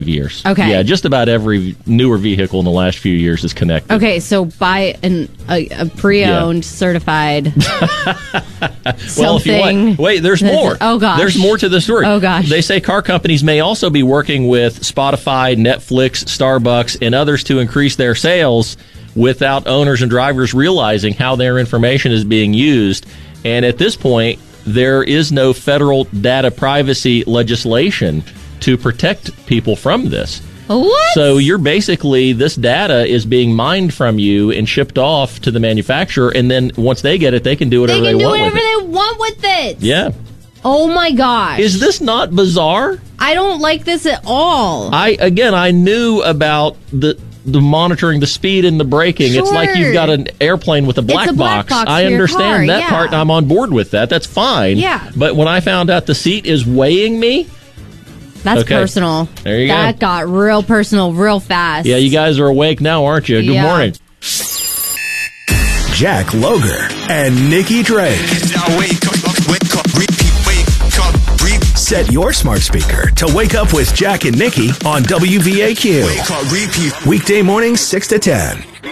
years. Okay. Yeah, just about every newer vehicle in the last few years is connected. Okay, so buy a pre-owned, certified Well, if you want, wait, there's more. Oh, gosh. There's more to the story. Oh, gosh. They say car companies may also be working with Spotify, Netflix, Starbucks, and others to increase their sales without owners and drivers realizing how their information is being used. And at this point, there is no federal data privacy legislation to protect people from this. What? So you're basically, this data is being mined from you and shipped off to the manufacturer, and then once they get it, they can do whatever they want with it. They can do whatever they want with it. Yeah. Oh my gosh. Is this not bizarre? I don't like this at all. I knew about the monitoring the speed and the braking. Sure. It's like you've got an airplane with a black box. I understand that part, and I'm on board with that. That's fine. Yeah. But when I found out the seat is weighing me, that's personal. There you go. That got real personal real fast. Yeah, you guys are awake now, aren't you? Good morning. Jack Loger and Nikki Drake. Set your smart speaker to wake up with Jack and Nikki on WVAQ. Weekday mornings 6 to 10.